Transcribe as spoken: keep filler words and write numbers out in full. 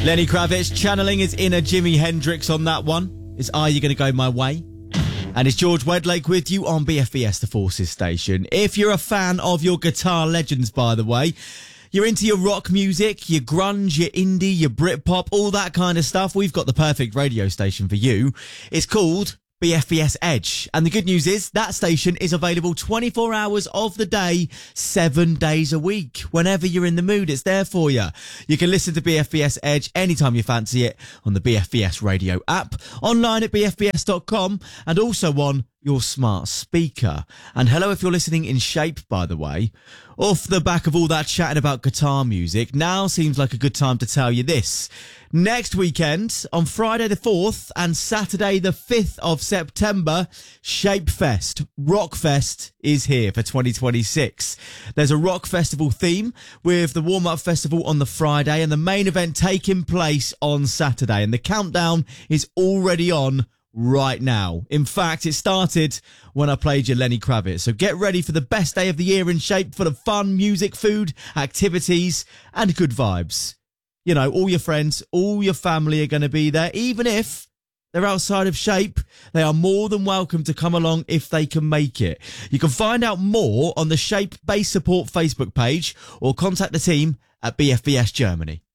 Lenny Kravitz channeling his inner Jimi Hendrix on that one. Is Are You Gonna Go My Way? And it's George Wedlake with you on B F B S The Forces station. If you're a fan of your guitar legends, by the way, you're into your rock music, your grunge, your indie, your Britpop, all that kind of stuff, we've got the perfect radio station for you. It's called B F B S Edge. And the good news is that station is available twenty-four hours of the day, seven days a week. Whenever you're in the mood, it's there for you. You can listen to B F B S Edge anytime you fancy it on the B F B S radio app, online at b f b s dot com, and also on your smart speaker. And hello if you're listening in Shape, by the way. Off the back of all that chatting about guitar music, now seems like a good time to tell you this. Next weekend, on Friday the fourth and Saturday the fifth of September, Shape Fest, Rockfest is here for twenty twenty-six. There's a rock festival theme with the warm-up festival on the Friday and the main event taking place on Saturday. And the countdown is already on right now. In fact, it started when I played you Lenny Kravitz. So get ready for the best day of the year in Shape, full of fun, music, food, activities, and good vibes. You know, all your friends, all your family are going to be there. Even if they're outside of Shape, they are more than welcome to come along if they can make it. You can find out more on the Shape Base Support Facebook page or contact the team at B F B S Germany.